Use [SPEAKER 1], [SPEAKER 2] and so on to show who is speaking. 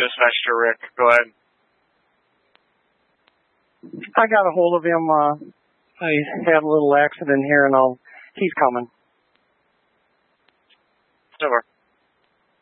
[SPEAKER 1] dispatch to Rick. Go ahead.
[SPEAKER 2] I got a hold of him. I had a little accident here, and he's coming.
[SPEAKER 1] Over.